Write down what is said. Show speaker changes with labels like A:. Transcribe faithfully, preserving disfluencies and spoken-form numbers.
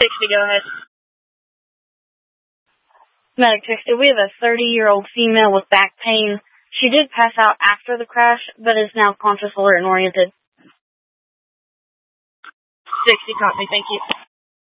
A: sixty, go ahead.
B: Medic sixty, we have a thirty-year-old female with back pain. She did pass out after the crash, but is now conscious, alert, and oriented.
A: sixty, copy, thank you.